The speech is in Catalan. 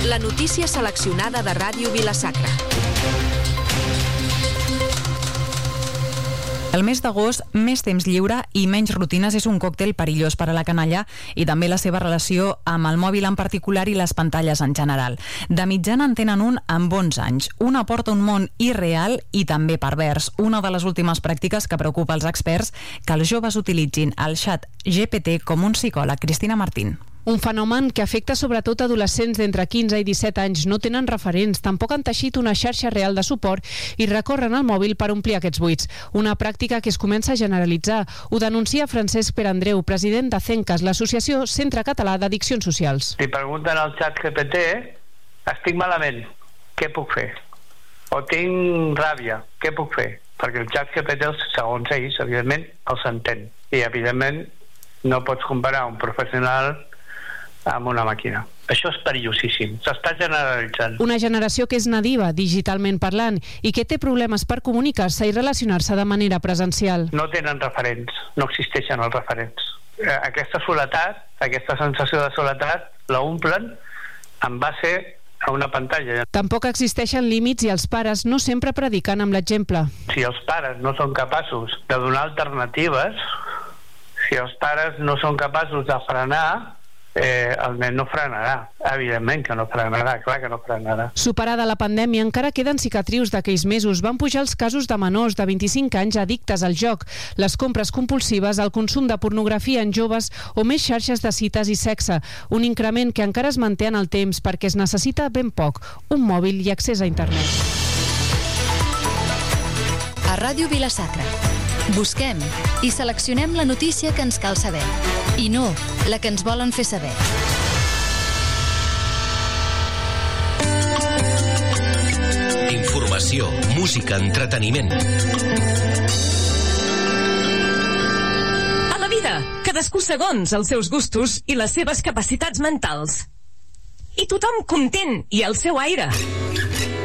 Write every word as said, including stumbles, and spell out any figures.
La notícia seleccionada de Ràdio Vila-sacra. El mes d'agost, més temps lliure i menys rutines és un còctel perillós per a la canalla i també la seva relació amb el mòbil en particular i les pantalles en general. De mitjana en tenen un amb onze anys. Un aporta un món irreal i també pervers. Una de les últimes pràctiques que preocupa els experts, que els joves utilitzin el xat G P T com un psicòleg. Cristina Martín. Un fenomen que afecta sobretot adolescents d'entre quinze i disset anys. No tenen referents, tampoc han teixit una xarxa real de suport i recorren al mòbil per omplir aquests buits. Una pràctica que es comença a generalitzar. Ho denuncia Francesc Perandreu, president de CENCAS, l'associació Centre Català d'Addiccions Socials. Si pregunten al xat G P T, estic malament, què puc fer? O tinc ràbia, què puc fer? Perquè el xat G P T, segons ells, evidentment, els entén. I, evidentment, no pots comparar un professional amb una màquina. Això és perillosíssim. S'està generalitzant. Una generació que és nadiva, digitalment parlant, i que té problemes per comunicar-se i relacionar-se de manera presencial. No tenen referents, no existeixen els referents. Aquesta soledat, aquesta sensació de soledat, la omplen en base a una pantalla. Tampoc existeixen límits i els pares no sempre prediquen amb l'exemple. Si els pares no són capaços de donar alternatives, si els pares no són capaços de frenar, Eh, el nen no frenarà. Evidentment que no frenarà, clar que no frenarà. Superada la pandèmia, encara queden cicatrius d'aquells mesos. Van pujar els casos de menors de vint-i-cinc anys addictes al joc, les compres compulsives, el consum de pornografia en joves o més xarxes de cites i sexe. Un increment que encara es manté en el temps perquè es necessita ben poc, un mòbil i accés a internet. A Ràdio Vila-sacra busquem i seleccionem la notícia que ens cal saber i no la que ens volen fer saber. Informació, música, entreteniment. A la vida, cadascú segons els seus gustos i les seves capacitats mentals. I tothom content i al seu aire.